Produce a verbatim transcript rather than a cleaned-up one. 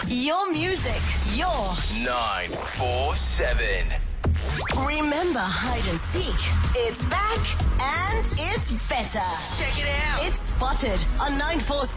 Your music, your nine four seven. Remember hide and seek. It's back and it's better. Check it out. It's Spotted on nine four seven.